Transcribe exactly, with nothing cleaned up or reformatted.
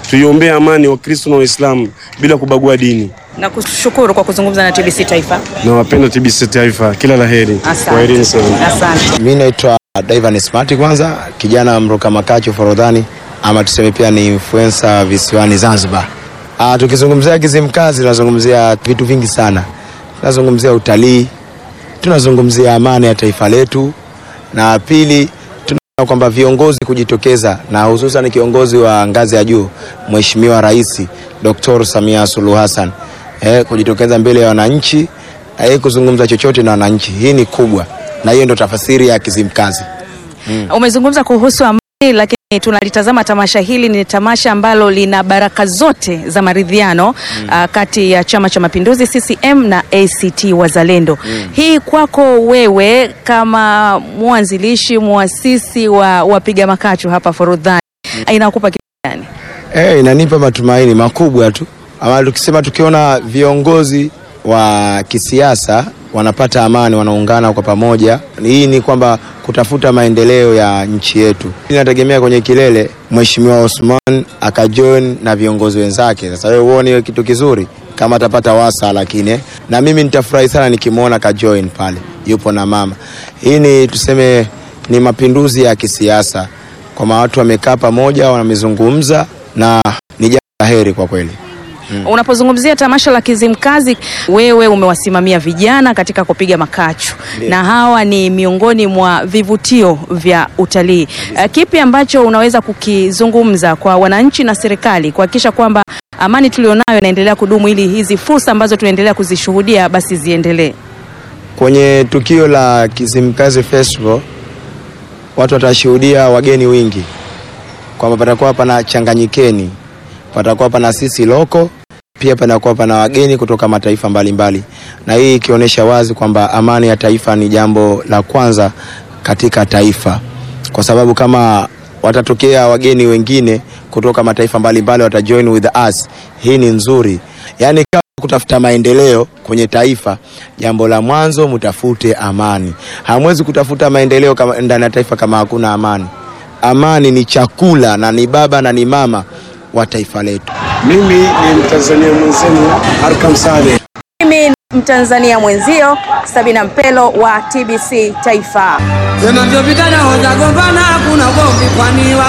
tuiombee amani wa Kristo na Waislamu bila kubagua dini. Na kushukuru kwa kuzungumza na T B C Taifa. Na wapenda T B C Taifa, kila laheri. Asante. Asante. Mimi naitwa Divan Smart, kwanza kijana mruka makacho Forodhani, ama tuseme pia ni influencer visiwani Zanzibar. Ah, tukizungumzia Kizimkazi tunazungumzia vitu vingi sana. Tunazungumzia utalii, tunazungumzia amani ya taifa letu, na pili tunaona kwamba viongozi kujitokeza, na hususan kiongozi wa ngazi ya juu Mheshimiwa Rais Daktari Samia Suluhu Hassan eh, kujitokeza mbele ya wananchi eh, kuzungumza chochote na wananchi. Hii ni kubwa, na hiyo ndio tafasiri ya Kizimkazi. Mm. Umezungumza kuhusu amani, lakini tunalitazama tamasha hili ni tamasha ambalo lina baraka zote za maridhiano mm. uh, kati ya Chama cha Mapinduzi C C M na A C T Wazalendo. Mm. Hii kwako wewe kama mwanzilishi muasisi wa wapiga makachu hapa Forodhani, mm. inakupa kitu gani? Eh, inanipa matumaini makubwa tu. Ama tukisema tukiona viongozi wa kisiasa wanapata amani, wanaungana kwa pamoja, hii ni kwamba kutafuta maendeleo ya nchi yetu. Inategemea kwenye kilele Mheshimiwa Osman akajoin na viongozi wenzake. Sasa wewe uone kitu kizuri kama atapata wasa, lakini na mimi nitafurahi sana nikimwona kajoin pale yupo na mama. Hii ni tuseme ni mapinduzi ya kisiasa, kwa maana watu wamekaa pamoja wamezungumza, na ni jambo la heri kwa kweli. Hmm. Unapozungumzia tamasha la Kizimkazi, wewe umewasimamia vijana katika kupiga makachu. Yeah. Na hawa ni miongoni mwa vivutio vya utalii. Uh, kipi ambacho unaweza kukizungumza kwa wananchi na serikali kuhakikisha kwamba amani tulionayo inaendelea kudumu, ili hizi fursa ambazo tunaendelea kuzishuhudia basi ziendelee? Kwenye tukio la Kizimkazi Festival watu watashuhudia wageni wingi, kwamba patakuwa pana changanyikeni, patakuwa pana sisi loko, pia panakuwa pana wageni kutoka mataifa mbalimbali mbali. Na hii ikionyesha wazi kwamba amani ya taifa ni jambo la kwanza katika taifa, kwa sababu kama watatokea wageni wengine kutoka mataifa mbalimbali watajoin with us, hii ni nzuri. Yani kama kutafuta maendeleo kwenye taifa, jambo la mwanzo mtafute amani. Hamwezi kutafuta maendeleo kama ndani ya taifa kama hakuna amani. Amani ni chakula na ni baba na ni mama wa taifa letu. Mimi ni Mtanzania mwenzenu Arkam Saleh. Mimi Mtanzania mwenzio Sabina Mpelo wa T B C Taifa. Tena ndio vijana hoja gombana, kuna gombi kwani wa